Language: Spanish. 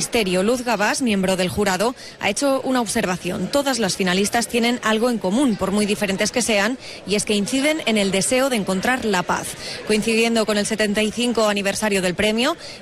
Ministerio. Luz Gabás, miembro del jurado, ha hecho una observación. Todas las finalistas tienen algo en común, por muy diferentes que sean, y es que inciden en el deseo de encontrar la paz. Coincidiendo con el 75 aniversario del premio,